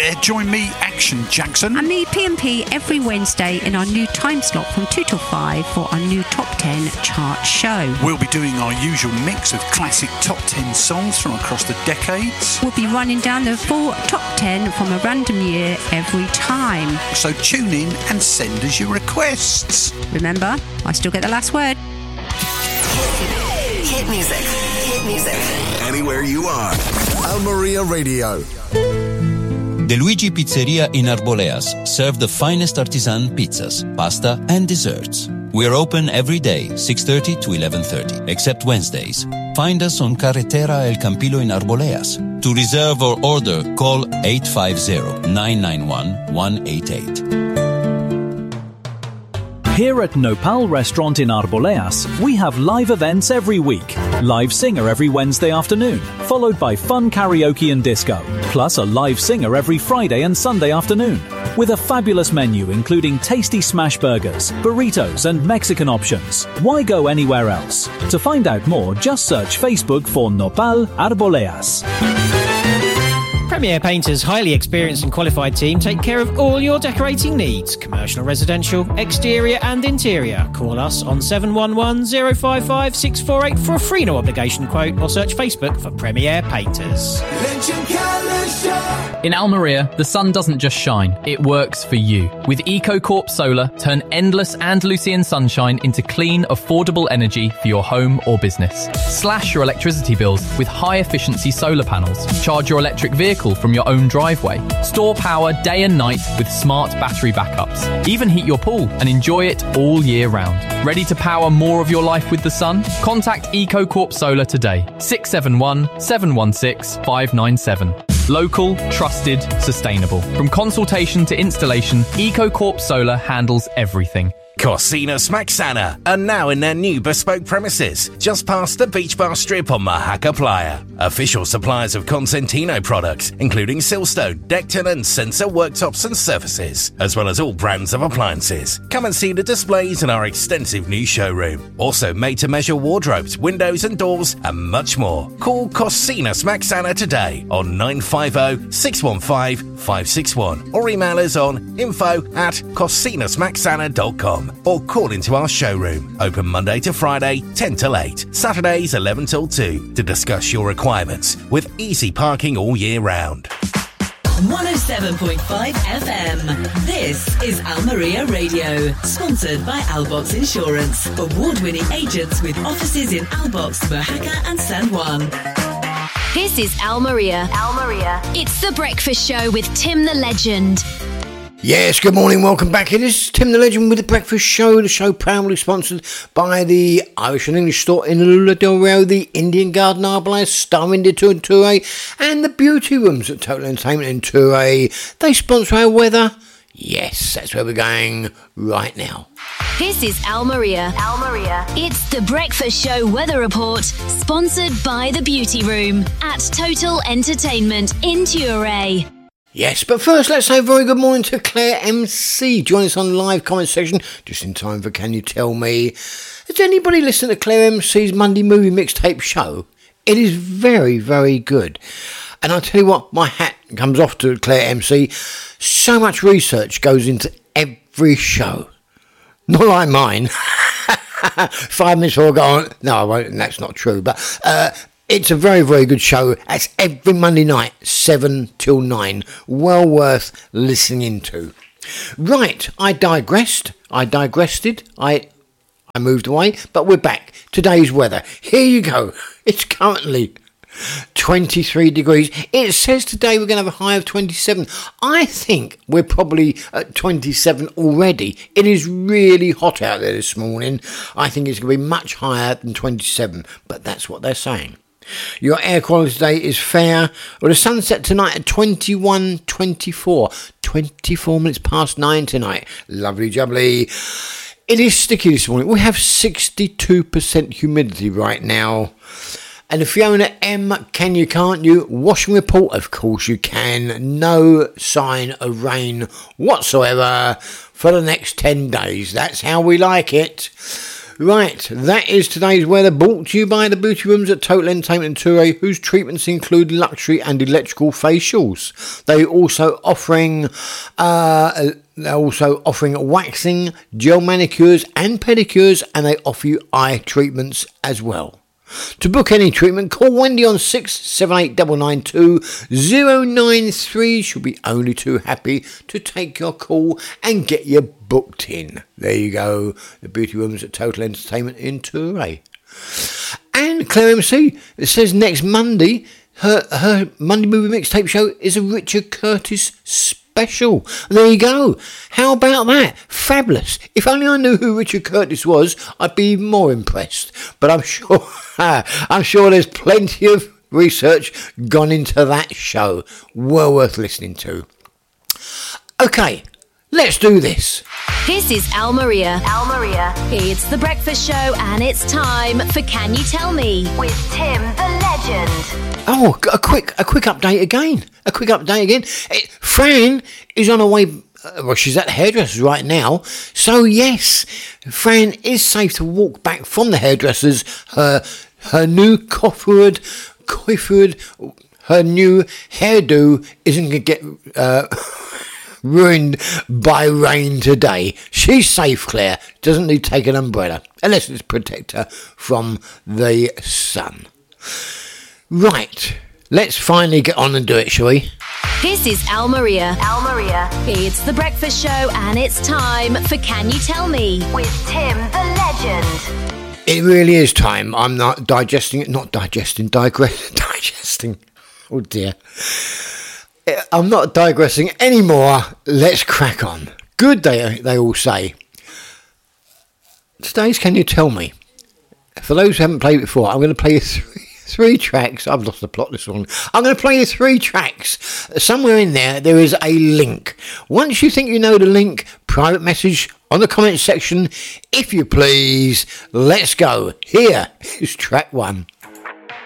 Yeah, join me, Action Jackson. And me, P&P, every Wednesday in our new time slot from 2 till 5 for our new Top 10 chart show. We'll be doing our usual mix of classic Top 10 songs from across the decades. We'll be running down the full Top 10 from a random year every time. So tune in and send us your requests. Remember, I still get the last word. Hit music. Hit music. Anywhere you are. Almeria Radio. De Luigi Pizzeria in Arboleas serve the finest artisan pizzas, pasta and desserts. We're open every day, 6:30 to 11:30, except Wednesdays. Find us on Carretera El Campillo in Arboleas. To reserve or order, call 850-991-188. Here at Nopal Restaurant in Arboleas, we have live events every week. Live singer every Wednesday afternoon, followed by fun karaoke and disco, plus a live singer every Friday and Sunday afternoon. With a fabulous menu including tasty smash burgers, burritos and Mexican options. Why go anywhere else? To find out more, just search Facebook for Nopal Arboleas. Premier Painters' highly experienced and qualified team take care of all your decorating needs, commercial, residential, exterior and interior. Call us on 711 055 648 for a free no obligation quote or search Facebook for Premier Painters. In Almeria, the sun doesn't just shine, it works for you. With EcoCorp Solar, turn endless Andalusian sunshine into clean, affordable energy for your home or business. Slash your electricity bills with high-efficiency solar panels. Charge your electric vehicle from your own driveway. Store power day and night with smart battery backups. Even heat your pool and enjoy it all year round. Ready to power more of your life with the sun? Contact EcoCorp Solar today. 671 716 597. Local, trusted, sustainable. From consultation to installation, EcoCorp Solar handles everything. Cocina Smaxana are now in their new bespoke premises, just past the Beach Bar Strip on Mahaca Playa. Official suppliers of Consentino products, including Silstone, Decton and Sensor worktops and surfaces, as well as all brands of appliances. Come and see the displays in our extensive new showroom. Also made-to-measure wardrobes, windows and doors, and much more. Call Cocina Smaxana today on 950-615-561 or email us on info@cocinasmaxana.com. Or call into our showroom. Open Monday to Friday, 10 till 8. Saturdays, 11 till 2. To discuss your requirements with easy parking all year round. 107.5 FM. This is Almeria Radio. Sponsored by Albox Insurance. Award-winning agents with offices in Albox, Mojaca and San Juan. This is Almeria. It's The Breakfast Show with Tim the Legend. Yes, good morning, welcome back. It is Tim the Legend with The Breakfast Show. The show proudly sponsored by the Irish and English store in Lula del Rio, the Indian Garden Arboleas, Star India Tour and Touré, and the Beauty Rooms at Total Entertainment in Touré. They sponsor our weather. Yes, that's where we're going right now. This is Almeria. It's The Breakfast Show weather report, sponsored by the Beauty Room at Total Entertainment in Touré. Yes, but first let's say a very good morning to Claire MC. Join us on the live comment section just in time for Can You Tell Me? Has anybody listened to Claire MC's Monday Movie Mixtape show? It is very, very good. And I'll tell you what, my hat comes off to Claire MC. So much research goes into every show. Not like mine. 5 minutes before I go on. No, I won't, and that's not true. But it's a very, very good show. It's every Monday night, 7 till 9. Well worth listening to. Right, I digressed. I moved away, but we're back. Today's weather. Here you go. It's currently 23 degrees. It says today we're going to have a high of 27. I think we're probably at 27 already. It is really hot out there this morning. I think it's going to be much higher than 27, but that's what they're saying. Your air quality today is fair. With a sunset tonight at 21:24. 24 minutes past 9 tonight. Lovely jubbly. It is sticky this morning. We have 62% humidity right now. And the Fiona M, can you, can't you? Washing report, of course you can. No sign of rain whatsoever for the next 10 days. That's how we like it. Right, that is today's weather, brought to you by the beauty rooms at Total Entertainment in Toure, whose treatments include luxury and electrical facials. They're also offering waxing, gel manicures and pedicures, and they offer you eye treatments as well. To book any treatment, call Wendy on 678992093. She'll be only too happy to take your call and get you booked in. There you go, the beauty rooms at Total Entertainment in Toure. And Claire MC, it says next Monday, her Monday Movie Mixtape show is a Richard Curtis special. There you go. How about that? Fabulous. If only I knew who Richard Curtis was, I'd be even more impressed. But I'm sure there's plenty of research gone into that show. Well worth listening to. Okay, let's do this. This is Al Maria. Al Maria. It's the breakfast show, and it's time for Can You Tell Me with Tim the Legend. Oh, a quick update again. Fran is on her way. Well, she's at the hairdresser's right now. So yes, Fran is safe to walk back from the hairdresser's. Her new coiffured, her new hairdo isn't going to get ruined by rain today. She's safe, Claire. Doesn't need to take an umbrella unless it's protect her from the sun. Right, let's finally get on and do it, shall we? This is Al Maria. Al Maria. It's the breakfast show, and it's time for Can You Tell Me with Tim the Legend. It really is time. I'm not digesting. Oh dear. I'm not digressing anymore. Let's crack on. Good day, they all say. Today's Can You Tell Me? For those who haven't played it before, I'm going to play you three tracks. I've lost the plot this one. I'm going to play you three tracks. Somewhere in there is a link. Once you think you know the link, private message on the comment section, if you please. Let's go. Here is track one.